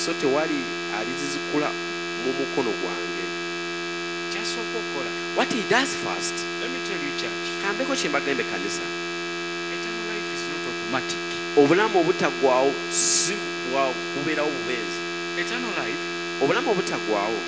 so tewali alizizikula mu mukono gwange. Kyasooka okukola. What he does first, Let me tell you, church. kambeko kye mbagambe kanisa, Eternal life is not automatic. obulamu obutaggwaawo si bubeerawo bubenzi. Eternal life Obulamu obutaggwaawo